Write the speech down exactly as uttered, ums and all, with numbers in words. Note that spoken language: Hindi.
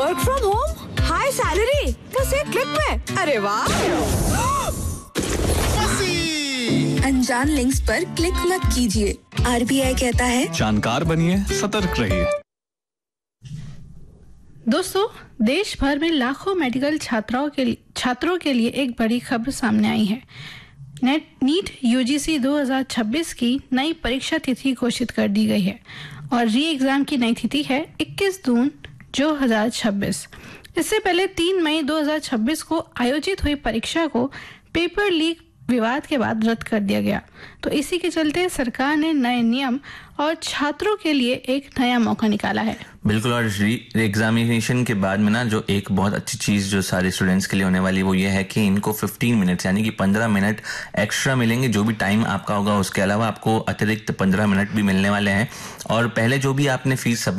Work from home, high salary, बस एक क्लिक में। अरे वाह! अनजान लिंक्स पर क्लिक मत कीजिए। आरबीआई कहता है जानकार बनिए, सतर्क रहिए। दोस्तों, देश भर में लाखों मेडिकल छात्राओं के लिए छात्रों के लिए एक बड़ी खबर सामने आई है। नेट नीट यूजीसी दो हज़ार छब्बीस की नई परीक्षा तिथि घोषित कर दी गई है और री एग्जाम की नई तिथि है इक्कीस जून दो हज़ार छब्बीस। इससे पहले तीन मई दो हज़ार छब्बीस को आयोजित हुई परीक्षा को पेपर लीक विवाद के बाद रद्द कर दिया गया। तो इसी के चलते सरकार ने नए नियम और छात्रों के लिए एक नया मौका निकाला है। बिल्कुल, और री एग्जामिनेशन के बाद में ना जो एक बहुत अच्छी चीज़ जो सारे स्टूडेंट्स के लिए होने वाली वो ये है कि इनको पंद्रह मिनट यानी कि पंद्रह मिनट एक्स्ट्रा मिलेंगे। जो भी टाइम आपका होगा उसके अलावा आपको अतिरिक्त पंद्रह मिनट भी मिलने वाले हैं। और पहले जो भी आपने फीस